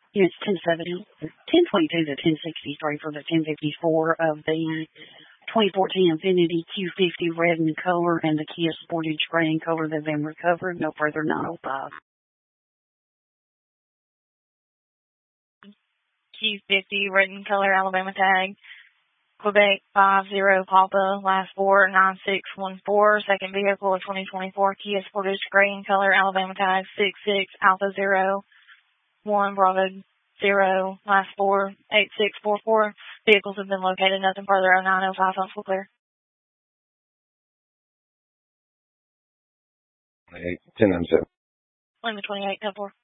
It's 1022 to 1063 for the 1054 of the 2014 Infiniti Q50 red in color and the Kia Sportage gray in color that have been recovered. No further 905. Q50 red in color, Alabama tag. Quebec 50 Papa, last 49614. Second vehicle of 2024 Kia Sportage gray in color, Alabama tag 66 Alpha 01 Bravo 0, last 48644. Vehicles have been located. Nothing further. 0905 full clear. 1097. Lima 28 10-4.